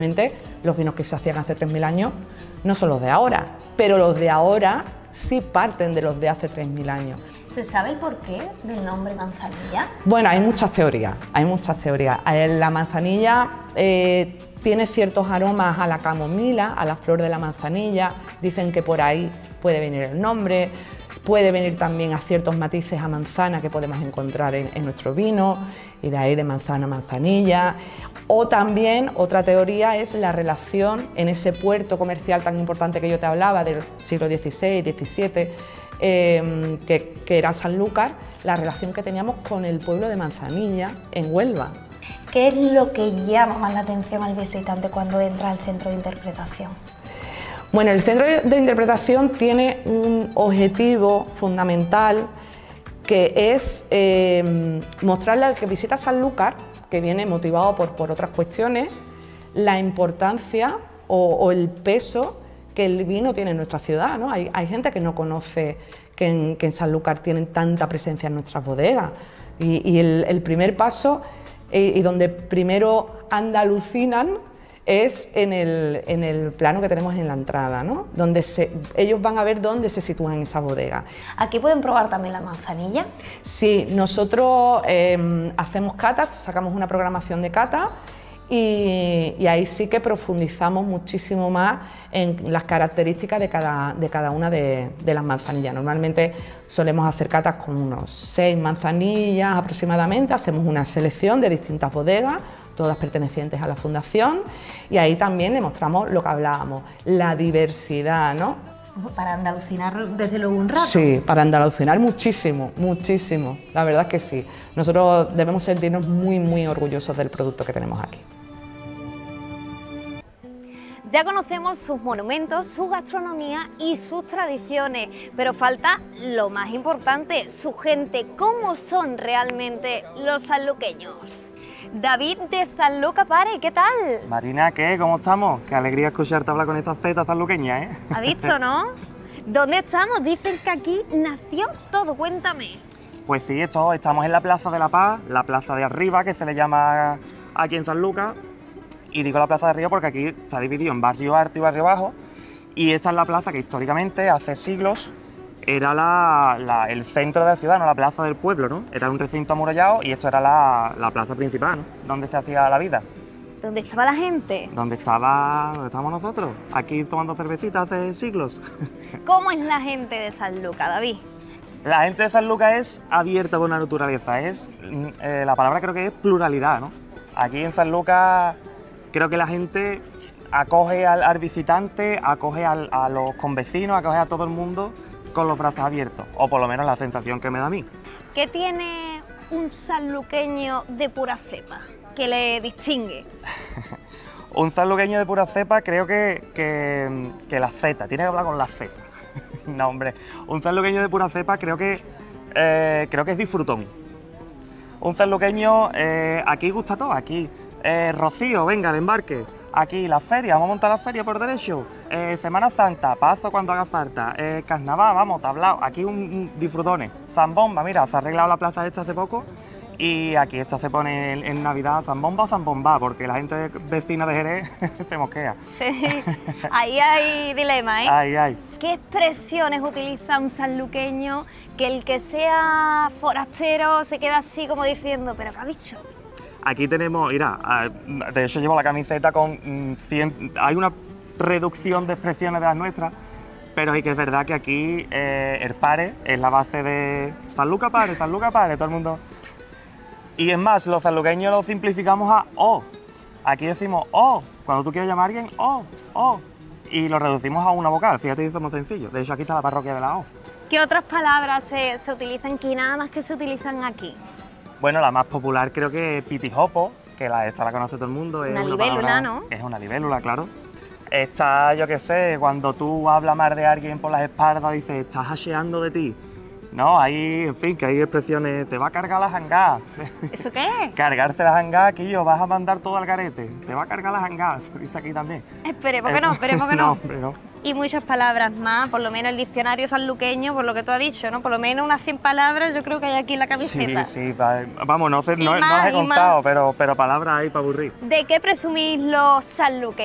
Los vinos que se hacían hace 3.000 años no son los de ahora, pero los de ahora sí parten de los de hace 3.000 años. ¿Se sabe el porqué del nombre manzanilla? Bueno, hay muchas teorías, La manzanilla tiene ciertos aromas a la camomila, a la flor de la manzanilla, dicen que por ahí puede venir el nombre, puede venir también a ciertos matices a manzana que podemos encontrar en nuestro vino, y de ahí de manzana a manzanilla. O también otra teoría es la relación en ese puerto comercial tan importante que yo te hablaba del siglo XVI, XVII, que era Sanlúcar, la relación que teníamos con el pueblo de Manzanilla en Huelva. ¿Qué es lo que llama más la atención al visitante cuando entra al centro de interpretación? Bueno, el centro de interpretación tiene un objetivo fundamental que es mostrarle al que visita Sanlúcar, que viene motivado por otras cuestiones, la importancia o el peso que el vino tiene en nuestra ciudad, ¿no? Hay gente que no conoce que en Sanlúcar tienen tanta presencia en nuestras bodegas, y el primer paso y donde primero andalucinan es en el plano que tenemos en la entrada, ¿no? Donde ellos van a ver dónde se sitúan esas bodegas. ¿Aquí pueden probar también la manzanilla? Sí, nosotros hacemos catas, sacamos una programación de cata y ahí sí que profundizamos muchísimo más en las características de cada una de las manzanillas. Normalmente solemos hacer catas con unos 6 manzanillas aproximadamente, hacemos una selección de distintas bodegas, todas pertenecientes a la fundación, y ahí también le mostramos lo que hablábamos, la diversidad, ¿no? Para andalucinar desde luego un rato. Sí, para andalucinar muchísimo, muchísimo, la verdad es que sí. Nosotros debemos sentirnos muy, muy orgullosos del producto que tenemos aquí. Ya conocemos sus monumentos, su gastronomía y sus tradiciones, pero falta lo más importante, su gente, cómo son realmente los sanluqueños. David de Sanlúcar Pare, ¿qué tal? Marina, ¿qué? ¿Cómo estamos? Qué alegría escucharte hablar con esa Z sanluqueña, ¿eh? ¿Has visto, no? ¿Dónde estamos? Dicen que aquí nació todo, cuéntame. Pues sí, estamos en la Plaza de la Paz, la plaza de arriba, que se le llama aquí en Sanlúcar. Y digo la plaza de arriba porque aquí está dividido en barrio alto y barrio bajo. Y esta es la plaza que históricamente, hace siglos, era el centro de la ciudad, no la plaza del pueblo, ¿no? Era un recinto amurallado y esto era la plaza principal, ¿no? Donde se hacía la vida. ¿Dónde estaba la gente? ¿Dónde estábamos nosotros? Aquí tomando cervecitas hace siglos. ¿Cómo es la gente de Sanlúcar, David? La gente de Sanlúcar es abierta por la naturaleza, la palabra creo que es pluralidad, ¿no? Aquí en Sanlúcar creo que la gente acoge al visitante, acoge a los convecinos, acoge a todo el mundo con los brazos abiertos, o por lo menos la sensación que me da a mí. ¿Qué tiene un sanluqueño de pura cepa que le distingue? Un sanluqueño de pura cepa creo que la Z, tiene que hablar con la Z. No, hombre, un sanluqueño de pura cepa creo que es disfrutón. Un sanluqueño, aquí gusta todo, aquí. Rocío, venga, el embarque. Aquí la feria, vamos a montar la feria por derecho. Semana Santa, paso cuando haga falta. Carnaval, vamos, tablao. Aquí un disfrutones. Zambomba, mira, se ha arreglado la plaza esta hace poco y aquí esto se pone en Navidad zambomba o zambomba, porque la gente vecina de Jerez se mosquea. Sí, ahí hay dilema, ¿eh? Ay. ¿Qué expresiones utiliza un sanluqueño que el que sea forastero se queda así como diciendo, pero qué ha dicho? Aquí tenemos, mira, de hecho llevo la camiseta con 100, hay una reducción de expresiones de las nuestras, pero sí que es verdad que aquí el pare es la base de Sanlúcar Pare, todo el mundo. Y es más, los sanluqueños lo simplificamos a O. Aquí decimos O, cuando tú quieres llamar a alguien, O. Y lo reducimos a una vocal, fíjate que somos sencillos. De hecho, aquí está la parroquia de la O. ¿Qué otras palabras se utilizan aquí, nada más que se utilizan aquí? Bueno, la más popular creo que es pitijopo, que esta la conoce todo el mundo. Una libélula, ¿no? Es una libélula, claro. Está, yo qué sé, cuando tú hablas mal de alguien por las espaldas, dices, estás haseando de ti. No, hay, en fin, que hay expresiones, te va a cargar la jangada. ¿Eso qué es? Cargarse la jangada, aquí yo, vas a mandar todo al garete. Te va a cargar la jangada, se dice aquí también. Esperemos que no, esperemos que no. No, hombre, no. Y muchas palabras más, por lo menos el diccionario sanluqueño, por lo que tú has dicho, ¿no? Por lo menos unas 100 palabras yo creo que hay aquí en la camiseta. Sí, vamos, no Y las he más, y contado, pero palabras hay para aburrir. ¿De qué presumís los sanluqueños?